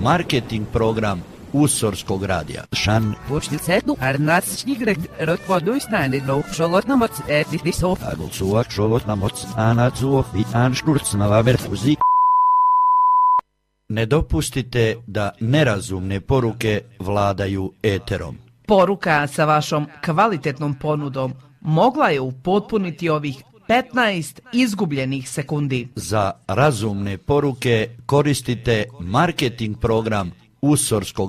marketing program Usorskog radija. Šan počnicetu arnačnigret rotvoduisnane do šolotnamoc etisov. Agulsuak šolotnamoc anazuo i anšturcnava verfuzi. Ne dopustite da nerazumne poruke vladaju eterom. Poruka sa vašom kvalitetnom ponudom mogla je upotpuniti ovih 15 izgubljenih sekundi. Za razumne poruke koristite marketing program Usorskog